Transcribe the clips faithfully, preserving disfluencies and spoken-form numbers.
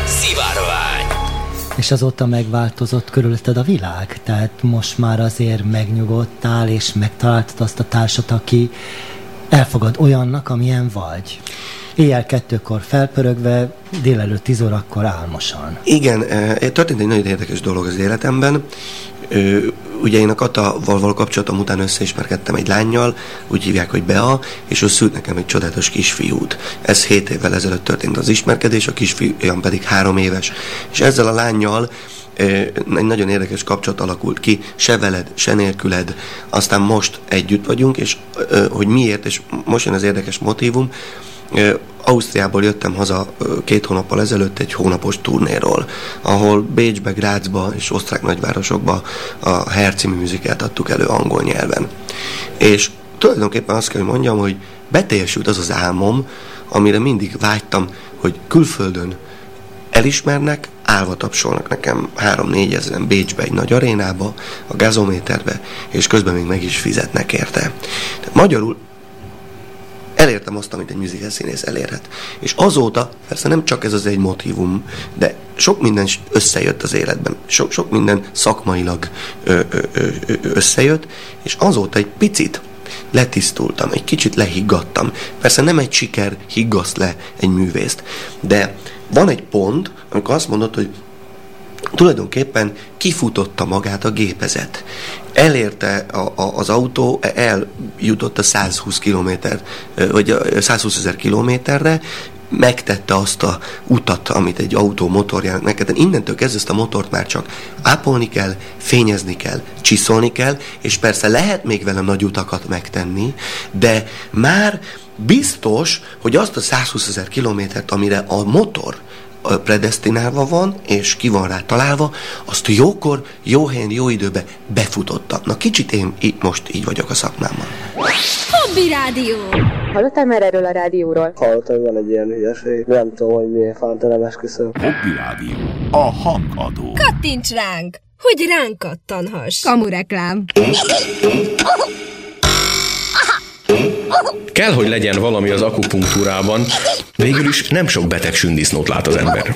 Szivárvány. És azóta megváltozott körülötted a világ? Tehát most már azért megnyugodtál, és megtaláltad azt a társat, aki elfogad olyannak, amilyen vagy. Éjjel kettőkor felpörögve, délelőtt tíz órakor álmosan. Igen, történt egy nagyon érdekes dolog az életemben. Ugye én a Katával való kapcsolatom után összeismerkedtem egy lánnyal, úgy hívják, hogy Bea, és ő szült nekem egy csodálatos kisfiút. Ez hét évvel ezelőtt történt az ismerkedés, a kisfiúm pedig három éves. És ezzel a lánnyal egy nagyon érdekes kapcsolat alakult ki, se veled, se nélküled. Aztán most együtt vagyunk, és hogy miért, és most jön az érdekes motívum. Ausztriából jöttem haza két hónappal ezelőtt egy hónapos turnéról, ahol Bécsbe, Grazba és osztrák nagyvárosokba a Hair című műzikát adtuk elő angol nyelven. És tulajdonképpen azt kell, hogy mondjam, hogy beteljesült az az álmom, amire mindig vágytam, hogy külföldön elismernek, állva tapsolnak nekem három-négy ezeren Bécsbe egy nagy arénába, a gazométerbe, és közben még meg is fizetnek érte. Tehát magyarul elértem azt, amit egy musical színész elérhet. És azóta, persze nem csak ez az egy motívum, de sok minden összejött az életben. Sok, sok minden szakmailag ö, ö, ö, összejött, és azóta egy picit letisztultam, egy kicsit lehiggadtam. Persze nem egy siker higgaszt le egy művészt, de van egy pont, amikor azt mondod, hogy tulajdonképpen kifutotta magát a gépezet. Elérte a, a, az autó, eljutott a százhúsz kilométer, vagy a százhúszezer kilométerre, megtette azt a utat, amit egy autó motorjának megtette. Innentől kezdve ezt a motort már csak ápolni kell, fényezni kell, csiszolni kell, és persze lehet még vele nagy utakat megtenni, de már biztos, hogy azt a százhúszezer kilométert, amire a motor predesztinálva van, és ki van rá találva, azt jókor, jó helyen, jó időben befutotta. Na kicsit én így, most így vagyok a szakmámmal. Hobby Rádió! Hallottál már erről a rádióról? Hallottam, hogy van egy ilyen hülyeség. Nem tudom, hogy miért fánt, nem esküszöm. Hobby Rádió. A hangadó. Kattints ránk, hogy ránk kattanhass. Kamureklám. Kell, hogy legyen valami az akupunktúrában, végül is nem sok beteg sündisznót lát az ember.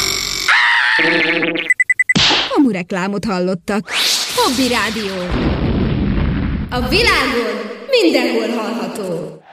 Kamureklámot hallottak. Hobby Rádió. A világon mindenhol hallható.